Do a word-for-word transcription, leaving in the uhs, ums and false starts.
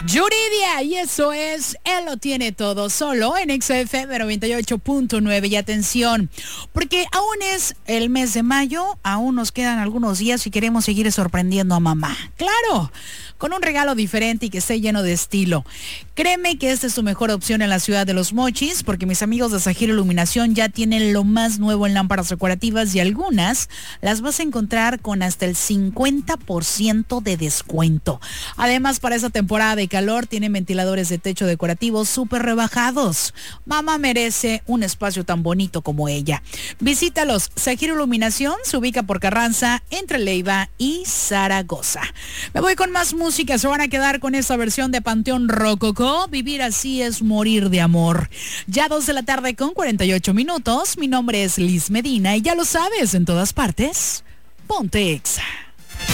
Yuridia, y eso es Él lo tiene todo, solo en X F M noventa y ocho punto nueve. Y atención, porque aún es el mes de mayo, aún nos quedan algunos días y queremos seguir sorprendiendo a mamá. Claro, con un regalo diferente y que esté lleno de estilo. Créeme que esta es tu mejor opción en la ciudad de Los Mochis, porque mis amigos de Zahiro Iluminación ya tienen lo más nuevo en lámparas decorativas y algunas las vas a encontrar con hasta el cincuenta por ciento de descuento. Además, para esta temporada de calor tienen ventiladores de techo decorativos súper rebajados. Mamá merece un espacio tan bonito como ella. Visítalos. Zahiro Iluminación se ubica por Carranza, entre Leiva y Zaragoza. Me voy con más música. Se van a quedar con esta versión de Panteón Rococó. Vivir así es morir de amor. Ya dos de la tarde con cuarenta y ocho minutos. Mi nombre es Liz Medina y ya lo sabes, en todas partes, ponte Exa.